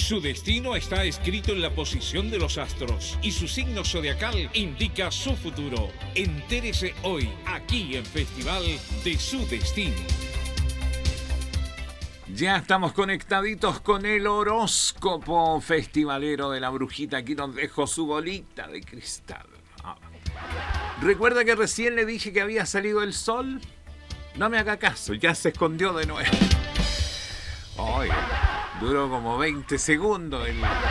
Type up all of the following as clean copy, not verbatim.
Su destino está escrito en la posición de los astros y su signo zodiacal indica su futuro. Entérese hoy, aquí en Festival de Su Destino. Ya estamos conectaditos con el horóscopo festivalero de la brujita. Aquí nos dejo su bolita de cristal. ¿Recuerda que recién le dije que había salido el sol? No me haga caso, ya se escondió de nuevo. Ay, duró como 20 segundos.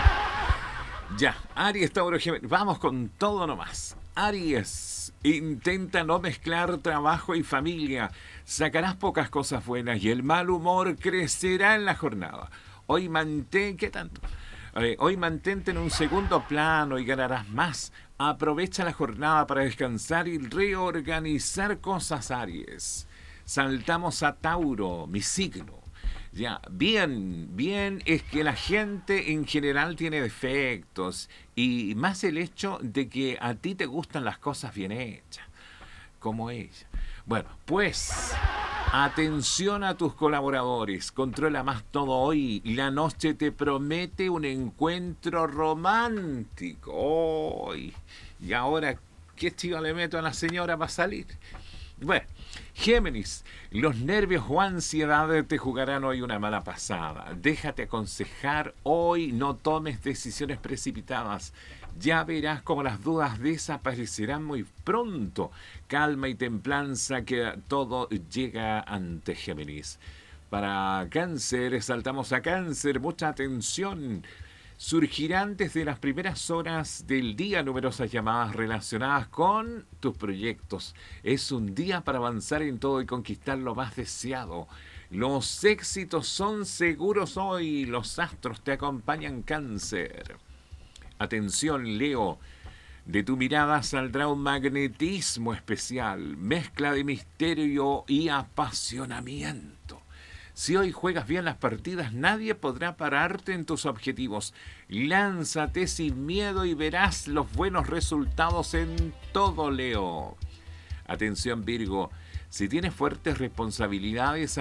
Ya, Aries, Tauro, Géminis. Vamos con todo nomás. Aries, intenta no mezclar trabajo y familia. Sacarás pocas cosas buenas y el mal humor crecerá en la jornada. Hoy ¿qué tanto? Hoy mantente en un segundo plano y ganarás más. Aprovecha la jornada para descansar y reorganizar cosas, Aries. Saltamos a Tauro, mi signo. Ya, bien es que la gente en general tiene defectos y más el hecho de que a ti te gustan las cosas bien hechas, como ella. Bueno, pues, atención a tus colaboradores, controla más todo hoy. La noche te promete un encuentro romántico. ¡Oh! Y ahora, ¿qué chiva le meto a la señora para salir? Bueno, Géminis, los nervios o ansiedad te jugarán hoy una mala pasada. Déjate aconsejar hoy, no tomes decisiones precipitadas. Ya verás cómo las dudas desaparecerán muy pronto. Calma y templanza, que todo llega ante Géminis. Para Cáncer, saltamos a Cáncer, mucha atención. Surgirán desde las primeras horas del día numerosas llamadas relacionadas con tus proyectos. Es un día para avanzar en todo y conquistar lo más deseado. Los éxitos son seguros hoy. Los astros te acompañan, Cáncer. Atención, Leo. De tu mirada saldrá un magnetismo especial, mezcla de misterio y apasionamiento. Si hoy juegas bien las partidas, nadie podrá pararte en tus objetivos. Lánzate sin miedo y verás los buenos resultados en todo, Leo. Atención, Virgo. Si tienes fuertes responsabilidades,